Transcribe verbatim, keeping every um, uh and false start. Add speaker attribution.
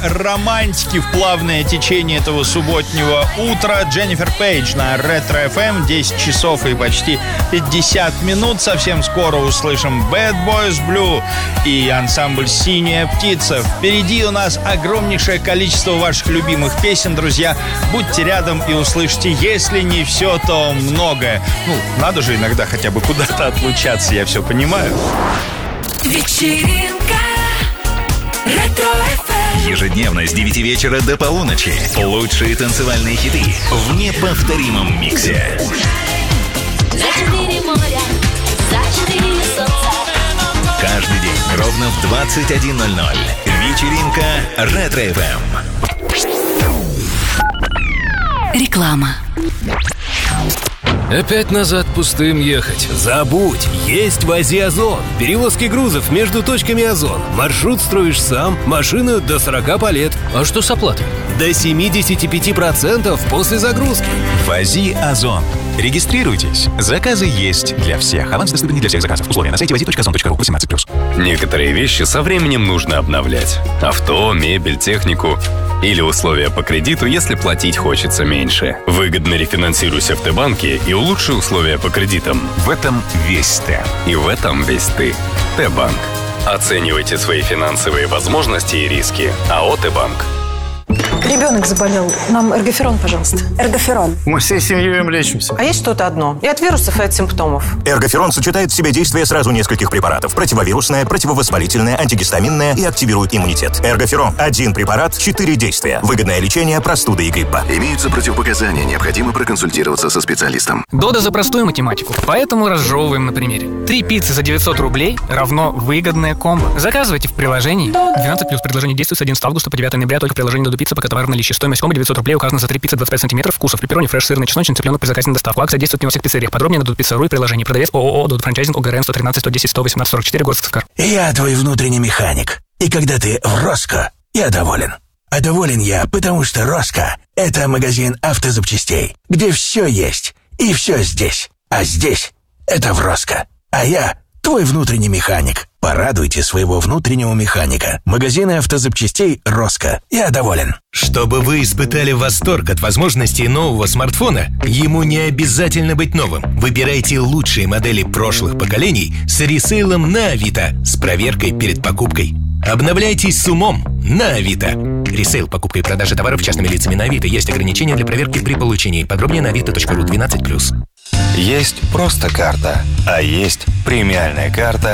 Speaker 1: романтики в плавное течение этого субботнего утра. Дженнифер Пейдж на Ретро эф эм. десять часов и почти пятьдесят минут. Совсем скоро услышим Bad Boys Blue и ансамбль «Синяя птица». Впереди у нас огромнейшее количество ваших любимых песен, друзья. Будьте рядом и услышьте, если не все, то многое. Ну, надо же иногда хотя бы куда-то отлучаться, я все понимаю.
Speaker 2: Вечеринка Ретро-эф эм.
Speaker 3: Ежедневно с девяти вечера до полуночи. Лучшие танцевальные хиты в неповторимом миксе.
Speaker 2: За четыре моря, за четыре солнца.
Speaker 3: Каждый день ровно в двадцать один ноль ноль. Вечеринка Ретро-эф эм.
Speaker 2: Реклама.
Speaker 4: Опять назад пустым ехать? Забудь! Есть в Ази Озон. Перевозки грузов между точками Озон. Маршрут строишь сам, машина до сорока по лет. А что с оплатой? До семьдесят пять процентов после загрузки.
Speaker 3: В Ази Озон. Регистрируйтесь. Заказы есть для всех. Аванс доступен не для всех заказов. Условия на сайте вази точка озон точка ру. восемнадцать плюс.
Speaker 5: Некоторые вещи со временем нужно обновлять. Авто, мебель, технику. Или условия по кредиту, если платить хочется меньше. Выгодно рефинансируйся в Т-банке и улучши условия по кредитам.
Speaker 3: В этом весь Т.
Speaker 5: И в этом весь ты. Т-банк. Оценивайте свои финансовые возможности и риски. АО «Т-банк».
Speaker 6: Ребенок заболел. Нам эргоферон, пожалуйста.
Speaker 7: Эргоферон.
Speaker 8: Мы всей семьей им лечимся.
Speaker 6: А есть что-то одно? И от вирусов, и от симптомов.
Speaker 9: Эргоферон сочетает в себе действие сразу нескольких препаратов. Противовирусное, противовоспалительное, антигистаминное и активирует иммунитет. Эргоферон. Один препарат, четыре действия. Выгодное лечение простуды и гриппа.
Speaker 10: Имеются противопоказания. Необходимо проконсультироваться со специалистом.
Speaker 11: Дода за простую математику. Поэтому разжевываем на примере. Три пиццы за девятьсот рублей равно выгодное комбо. Заказывайте в приложении. двенадцать плюс. Предложение действует с одиннадцатого августа по девятого ноября только в приложении Dodo Pizza, пока товар в наличии. Стоимость комбо девятьсот рублей. Указано за три пиццы двадцать пять сантиметров. Вкусов: пепперони, фреш, сырный, чесночный, цыпленок при заказе на доставку. Акция действует не во всех пиццериях. Подробнее на dodo pizza точка ру и приложении. Продавец ООО Dodo Франчайзинг ОГРН сто тринадцать сто десять сто восемнадцать сорок четыре, город Сыктывкар.
Speaker 12: Я твой внутренний механик. И когда ты в Роско, я доволен. А доволен я, потому что Роско — это магазин автозапчастей, где все есть и все здесь. А здесь — это в Роско. А я твой внутренний механик. Порадуйте своего внутреннего механика. Магазины автозапчастей Роско. Я доволен.
Speaker 13: Чтобы вы испытали восторг от возможностей нового смартфона, ему не обязательно быть новым. Выбирайте лучшие модели прошлых поколений с ресейлом на Авито с проверкой перед покупкой. Обновляйтесь с умом на Авито. Ресейл, покупка и продажа товаров частными лицами на Авито. Есть ограничения для проверки при получении. Подробнее на авито точка ру. двенадцать плюс.
Speaker 5: Есть просто карта, а есть премиальная карта